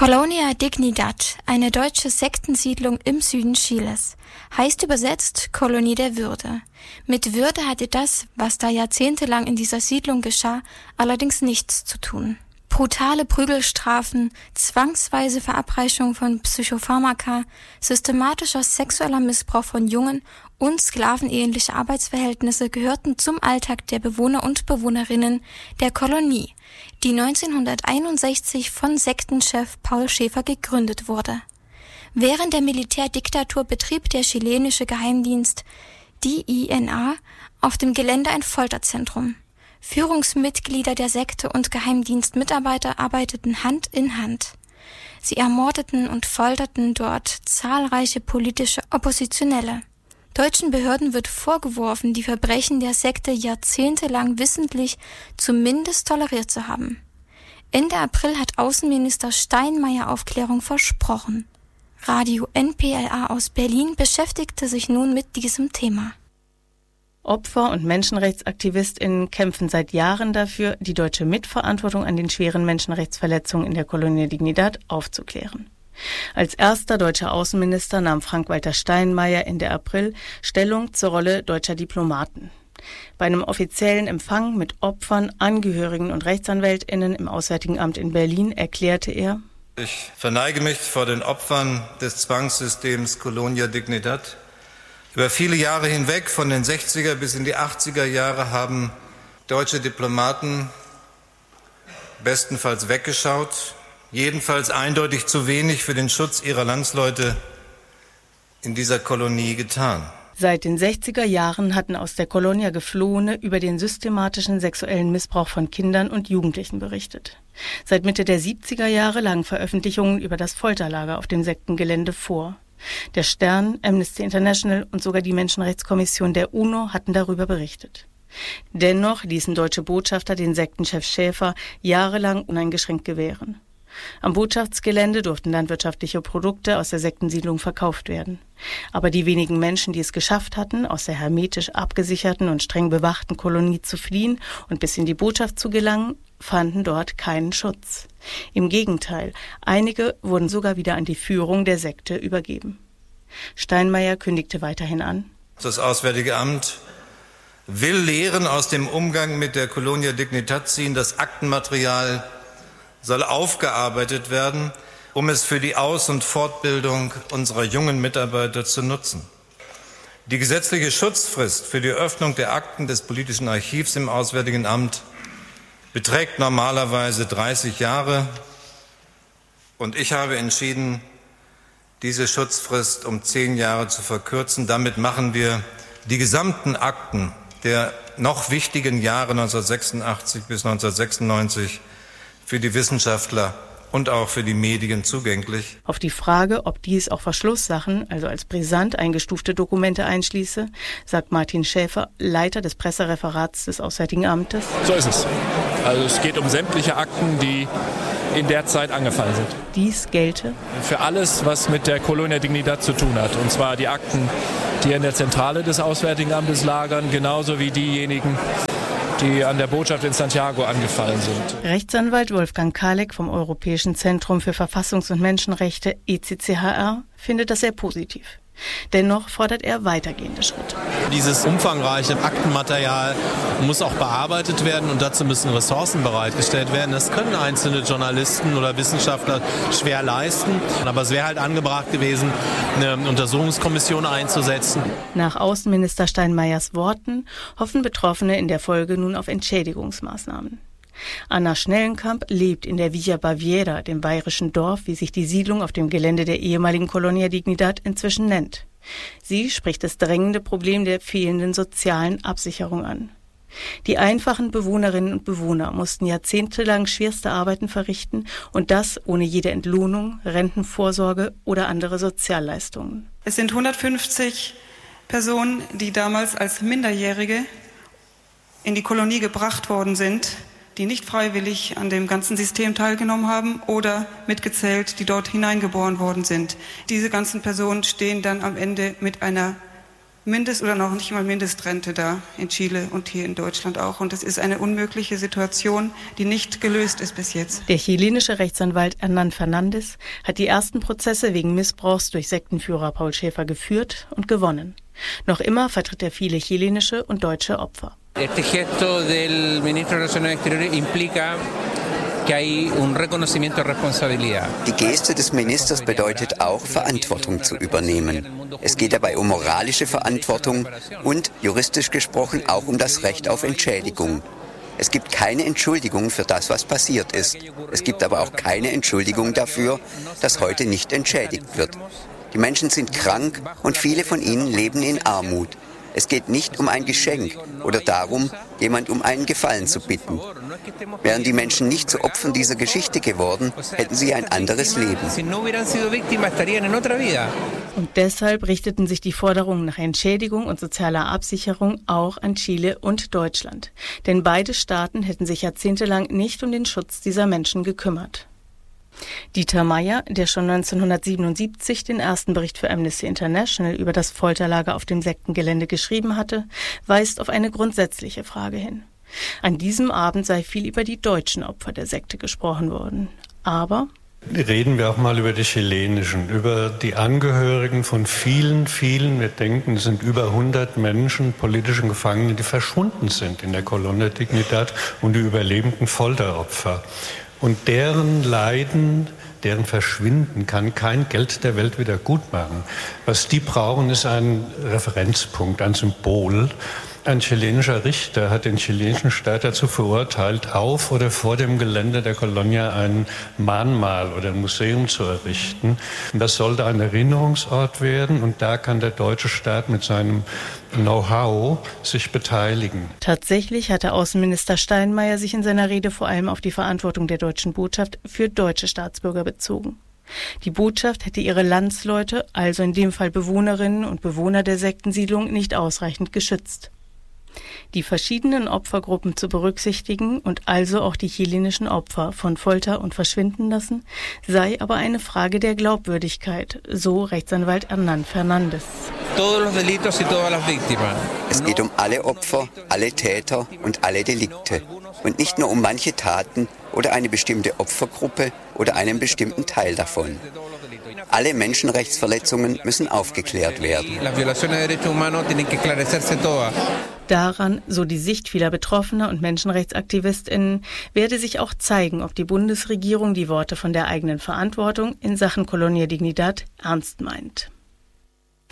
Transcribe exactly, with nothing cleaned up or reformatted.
Colonia Dignidad, eine deutsche Sektensiedlung im Süden Chiles, heißt übersetzt Kolonie der Würde. Mit Würde hatte das, was da jahrzehntelang in dieser Siedlung geschah, allerdings nichts zu tun. Brutale Prügelstrafen, zwangsweise Verabreichung von Psychopharmaka, systematischer sexueller Missbrauch von Jungen und sklavenähnliche Arbeitsverhältnisse gehörten zum Alltag der Bewohner und Bewohnerinnen der Kolonie, die neunzehnhunderteinundsechzig von Sektenchef Paul Schäfer gegründet wurde. Während der Militärdiktatur betrieb der chilenische Geheimdienst, die I N A, auf dem Gelände ein Folterzentrum. Führungsmitglieder der Sekte und Geheimdienstmitarbeiter arbeiteten Hand in Hand. Sie ermordeten und folterten dort zahlreiche politische Oppositionelle. Deutschen Behörden wird vorgeworfen, die Verbrechen der Sekte jahrzehntelang wissentlich zumindest toleriert zu haben. Ende April hat Außenminister Steinmeier Aufklärung versprochen. Radio N P L A aus Berlin beschäftigte sich nun mit diesem Thema. Opfer und MenschenrechtsaktivistInnen kämpfen seit Jahren dafür, die deutsche Mitverantwortung an den schweren Menschenrechtsverletzungen in der Colonia Dignidad aufzuklären. Als erster deutscher Außenminister nahm Frank-Walter Steinmeier Ende April Stellung zur Rolle deutscher Diplomaten. Bei einem offiziellen Empfang mit Opfern, Angehörigen und RechtsanwältInnen im Auswärtigen Amt in Berlin erklärte er: Ich verneige mich vor den Opfern des Zwangssystems Colonia Dignidad. Über viele Jahre hinweg, von den sechziger bis in die achtziger Jahre, haben deutsche Diplomaten bestenfalls weggeschaut, jedenfalls eindeutig zu wenig für den Schutz ihrer Landsleute in dieser Kolonie getan. Seit den sechziger Jahren hatten aus der Colonia Geflohene über den systematischen sexuellen Missbrauch von Kindern und Jugendlichen berichtet. Seit Mitte der siebziger Jahre lagen Veröffentlichungen über das Folterlager auf dem Sektengelände vor. Der Stern, Amnesty International und sogar die Menschenrechtskommission der UNO hatten darüber berichtet. Dennoch ließen deutsche Botschafter den Sektenchef Schäfer jahrelang uneingeschränkt gewähren. Am Botschaftsgelände durften landwirtschaftliche Produkte aus der Sektensiedlung verkauft werden. Aber die wenigen Menschen, die es geschafft hatten, aus der hermetisch abgesicherten und streng bewachten Kolonie zu fliehen und bis in die Botschaft zu gelangen, fanden dort keinen Schutz. Im Gegenteil, einige wurden sogar wieder an die Führung der Sekte übergeben. Steinmeier kündigte weiterhin an: Das Auswärtige Amt will Lehren aus dem Umgang mit der Colonia Dignidad ziehen. Das Aktenmaterial soll aufgearbeitet werden, um es für die Aus- und Fortbildung unserer jungen Mitarbeiter zu nutzen. Die gesetzliche Schutzfrist für die Öffnung der Akten des politischen Archivs im Auswärtigen Amt beträgt normalerweise dreißig Jahre. Und ich habe entschieden, diese Schutzfrist um zehn Jahre zu verkürzen. Damit machen wir die gesamten Akten der noch wichtigen Jahre neunzehnhundertsechsundachtzig bis neunzehnhundertsechsundneunzig für die Wissenschaftler und auch für die Medien zugänglich. Auf die Frage, ob dies auch Verschlusssachen, also als brisant eingestufte Dokumente einschließe, sagt Martin Schäfer, Leiter des Pressereferats des Auswärtigen Amtes: So ist es. Also es geht um sämtliche Akten, die in der Zeit angefallen sind. Dies gelte für alles, was mit der Colonia Dignidad zu tun hat. Und zwar die Akten, die in der Zentrale des Auswärtigen Amtes lagern, genauso wie diejenigen, die an der Botschaft in Santiago angefallen sind. Rechtsanwalt Wolfgang Kalek vom Europäischen Zentrum für Verfassungs- und Menschenrechte E C C H R findet das sehr positiv. Dennoch fordert er weitergehende Schritte. Dieses umfangreiche Aktenmaterial muss auch bearbeitet werden und dazu müssen Ressourcen bereitgestellt werden. Das können einzelne Journalisten oder Wissenschaftler schwer leisten, aber es wäre halt angebracht gewesen, eine Untersuchungskommission einzusetzen. Nach Außenminister Steinmeiers Worten hoffen Betroffene in der Folge nun auf Entschädigungsmaßnahmen. Anna Schnellenkamp lebt in der Villa Baviera, dem bayerischen Dorf, wie sich die Siedlung auf dem Gelände der ehemaligen Colonia Dignidad inzwischen nennt. Sie spricht das drängende Problem der fehlenden sozialen Absicherung an. Die einfachen Bewohnerinnen und Bewohner mussten jahrzehntelang schwerste Arbeiten verrichten und das ohne jede Entlohnung, Rentenvorsorge oder andere Sozialleistungen. Es sind hundertfünfzig Personen, die damals als Minderjährige in die Kolonie gebracht worden sind, die nicht freiwillig an dem ganzen System teilgenommen haben oder mitgezählt, die dort hineingeboren worden sind. Diese ganzen Personen stehen dann am Ende mit einer Mindest- oder noch nicht mal Mindestrente da in Chile und hier in Deutschland auch. Und es ist eine unmögliche Situation, die nicht gelöst ist bis jetzt. Der chilenische Rechtsanwalt Hernán Fernández hat die ersten Prozesse wegen Missbrauchs durch Sektenführer Paul Schäfer geführt und gewonnen. Noch immer vertritt er viele chilenische und deutsche Opfer. Este gesto del ministro de Relaciones Exteriores implica que hay un reconocimiento de responsabilidad. Die Geste des Ministers bedeutet auch, Verantwortung zu übernehmen. Es geht dabei um moralische Verantwortung und, juristisch gesprochen, auch um das Recht auf Entschädigung. Es gibt keine Entschuldigung für das, was passiert ist. Es gibt aber auch keine Entschuldigung dafür, dass heute nicht entschädigt wird. Die Menschen sind krank und viele von ihnen leben in Armut. Es geht nicht um ein Geschenk oder darum, jemand um einen Gefallen zu bitten. Wären die Menschen nicht zu Opfern dieser Geschichte geworden, hätten sie ein anderes Leben. Und deshalb richteten sich die Forderungen nach Entschädigung und sozialer Absicherung auch an Chile und Deutschland. Denn beide Staaten hätten sich jahrzehntelang nicht um den Schutz dieser Menschen gekümmert. Dieter Meyer, der schon neunzehnhundertsiebenundsiebzig den ersten Bericht für Amnesty International über das Folterlager auf dem Sektengelände geschrieben hatte, weist auf eine grundsätzliche Frage hin. An diesem Abend sei viel über die deutschen Opfer der Sekte gesprochen worden. Aber reden wir auch mal über die chilenischen, über die Angehörigen von vielen, vielen, wir denken, es sind über hundert Menschen, politischen Gefangenen, die verschwunden sind in der Colonia Dignidad und die überlebenden Folteropfer. Und deren Leiden, deren Verschwinden kann kein Geld der Welt wieder gut machen. Was die brauchen, ist ein Referenzpunkt, ein Symbol. Ein chilenischer Richter hat den chilenischen Staat dazu verurteilt, auf oder vor dem Gelände der Colonia ein Mahnmal oder ein Museum zu errichten. Und das sollte ein Erinnerungsort werden und da kann der deutsche Staat mit seinem Know-how sich beteiligen. Tatsächlich hatte Außenminister Steinmeier sich in seiner Rede vor allem auf die Verantwortung der deutschen Botschaft für deutsche Staatsbürger bezogen. Die Botschaft hätte ihre Landsleute, also in dem Fall Bewohnerinnen und Bewohner der Sektensiedlung, nicht ausreichend geschützt. Die verschiedenen Opfergruppen zu berücksichtigen und also auch die chilenischen Opfer von Folter und Verschwinden lassen, sei aber eine Frage der Glaubwürdigkeit, so Rechtsanwalt Hernán Fernández. Es geht um alle Opfer, alle Täter und alle Delikte und nicht nur um manche Taten oder eine bestimmte Opfergruppe oder einen bestimmten Teil davon. Alle Menschenrechtsverletzungen müssen aufgeklärt werden. Daran, so die Sicht vieler Betroffener und MenschenrechtsaktivistInnen, werde sich auch zeigen, ob die Bundesregierung die Worte von der eigenen Verantwortung in Sachen Colonia Dignidad ernst meint.